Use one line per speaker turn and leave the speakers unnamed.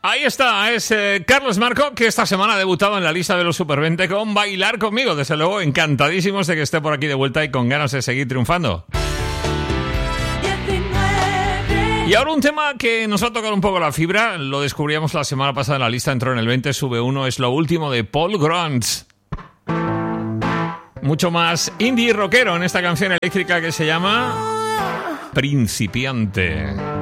Ahí está, es Carlos Marco, que esta semana ha debutado en la lista de los Super 20 con Bailar Conmigo. Desde luego, encantadísimos de que esté por aquí de vuelta y con ganas de seguir triunfando. Y ahora un tema que nos va a tocar un poco la fibra. Lo descubríamos la semana pasada en la lista, entró en el 20, sube 1. Es lo último de Paul Grant. Mucho más indie rockero en esta canción eléctrica que se llama Principiante.